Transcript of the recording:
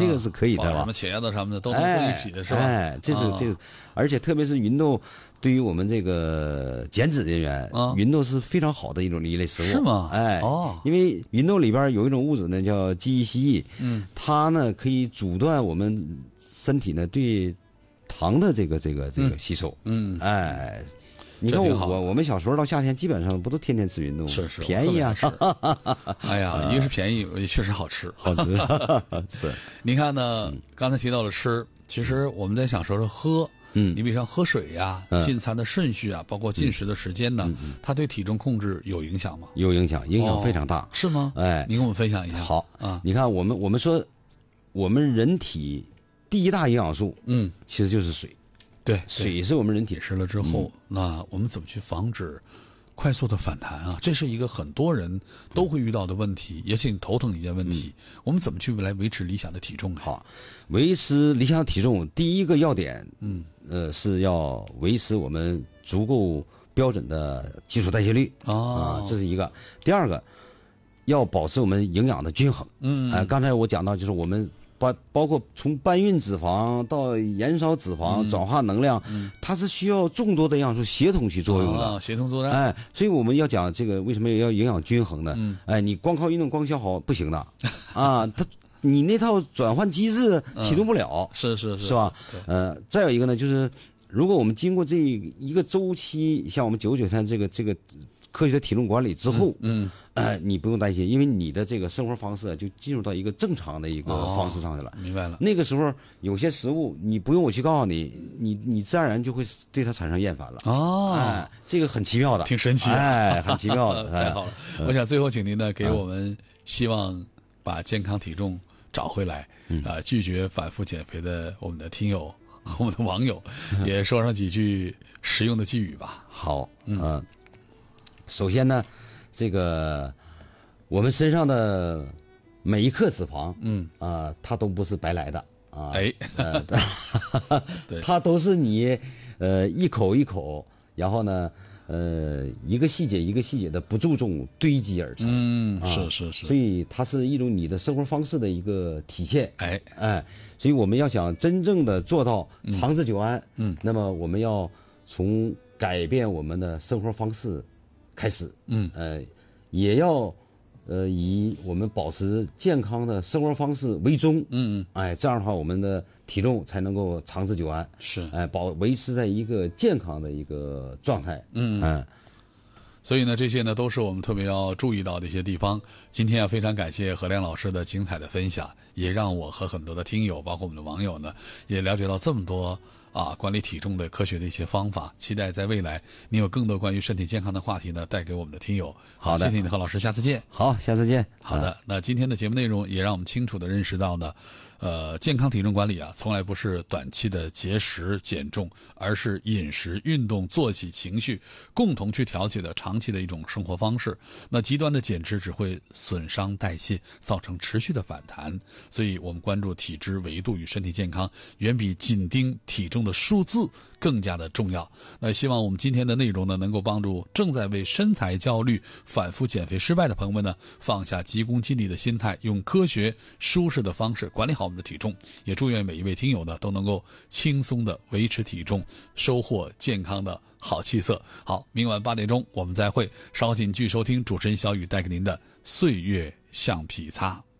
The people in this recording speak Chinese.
这个是可以的吧？ 什么茄子什么的都能过一匹的是吧？ 这个，而且特别是芸豆，对于我们这个减脂人员，芸豆是非常好的一类食物。 是吗？ 因为芸豆里边有一种物质呢，叫记忆蜥蜴，它呢可以阻断我们身体呢对糖的这个吸收。你看我们小时候到夏天，基本上不都天天吃芸豆吗？ 是便宜啊！ 哎呀，一个是便宜，也确实好吃， 好吃。是， 您看呢？刚才提到了吃，其实我们在想说是喝。你比如像喝水呀、进餐的顺序啊，包括进食的时间呢，它对体重控制有影响吗？ 有影响，影响非常大。 是吗？您跟我们分享一下。 好啊，你看我们说，我们人体第一大营养素，其实就是水。 对， 水是我们人体吃了之后，那我们怎么去防止快速的反弹啊？这是一个很多人都会遇到的问题，也挺头疼的一件问题。我们怎么去来维持理想的体重？ 好，维持理想的体重，第一个要点，是要维持我们足够标准的基础代谢率这是一个。第二个，要保持我们营养的均衡。刚才我讲到，就是我们包括从搬运脂肪到燃烧脂肪、转化能量，它是需要众多的营养素协同去作用的， 协同作战。 所以我们要讲这个为什么要营养均衡呢？你光靠运动光消耗不行的你那套转换机制启动不了，是吧？再有一个呢，就是如果我们经过这一个周期，像我们99天这个科学的体重管理之后，你不用担心，因为你的这个生活方式就进入到一个正常的一个方式上去了。 明白了。 那个时候有些食物你不用我去告诉你，你自然而然就会对它产生厌烦了。这个很奇妙的， 挺神奇， 很奇妙的。 太好了。我想最后请您呢给我们希望把健康体重找回来，拒绝反复减肥的我们的听友和我们的网友，也说上几句实用的寄语吧。 好，首先呢，这个我们身上的每一克脂肪，它都不是白来的啊，它都是你一口一口，然后呢，一个细节一个细节的不注重堆积而成。 是， 所以它是一种你的生活方式的一个体现。所以我们要想真正的做到长治久安，那么我们要从改变我们的生活方式开始，也要以我们保持健康的生活方式为宗，这样的话我们的体重才能够长治久安，维持在一个健康的一个状态， 所以呢，这些呢都是我们特别要注意到的一些地方。今天非常感谢何亮老师的精彩的分享，也让我和很多的听友，包括我们的网友呢，也了解到这么多管理体重的科学的一些方法。期待在未来您有更多关于身体健康的话题呢，带给我们的听友。好的，谢谢你，何老师，下次见。 好，下次见。 好的，那今天的节目内容也让我们清楚地认识到呢，健康体重管理从来不是短期的节食减重，而是饮食、运动、作息、情绪共同去调节的长期的一种生活方式。那极端的减脂只会损伤代谢，造成持续的反弹。所以我们关注体脂维度与身体健康，远比紧盯体重的数字更加的重要。那希望我们今天的内容呢，能够帮助正在为身材焦虑、反复减肥失败的朋友们呢，放下急功近利的心态，用科学舒适的方式管理好我们的体重。也祝愿每一位听友呢，都能够轻松的维持体重，收获健康的好气色。好，明晚8点钟我们再会，稍后请继续收听主持人小雨带给您的岁月橡皮擦。